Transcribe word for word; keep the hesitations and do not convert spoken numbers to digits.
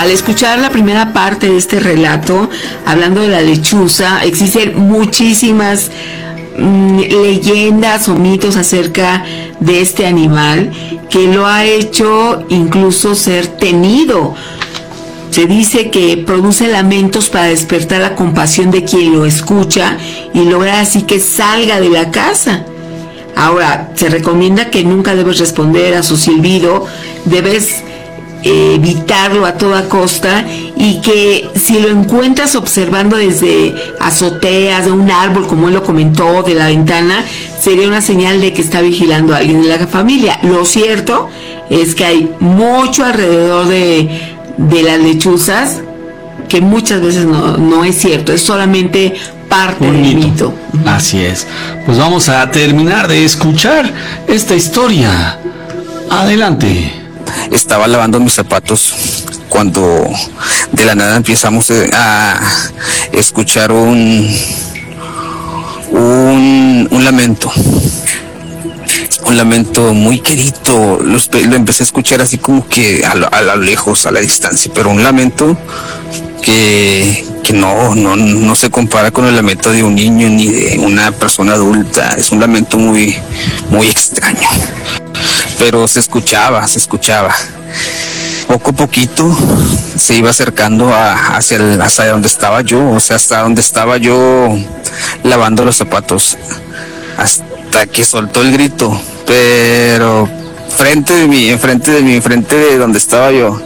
al escuchar la primera parte de este relato, hablando de la lechuza, existen muchísimas mmm, leyendas o mitos acerca de este animal que lo ha hecho incluso ser temido. Se dice que produce lamentos para despertar la compasión de quien lo escucha y lograr así que salga de la casa. Ahora, se recomienda que nunca debes responder a su silbido, debes eh, evitarlo a toda costa, y que si lo encuentras observando desde azoteas de un árbol, como él lo comentó, de la ventana, sería una señal de que está vigilando a alguien de la familia. Lo cierto es que hay mucho alrededor de, de las lechuzas que muchas veces no, no es cierto, es solamente parte del mito. mito. Así es. Pues vamos a terminar de escuchar esta historia. Adelante. Estaba lavando mis zapatos cuando de la nada empezamos a escuchar un un, un lamento. Un lamento muy querido. Lo, lo empecé a escuchar así como que a lo, a lo lejos, a la distancia, pero un lamento que, que no, no, no se compara con el lamento de un niño ni de una persona adulta. Es un lamento muy, muy extraño. Pero se escuchaba, se escuchaba. Poco a poquito se iba acercando a, hacia, el, hacia donde estaba yo, o sea, hasta donde estaba yo lavando los zapatos. Hasta que soltó el grito, pero frente de mí, enfrente de mí, enfrente de donde estaba yo.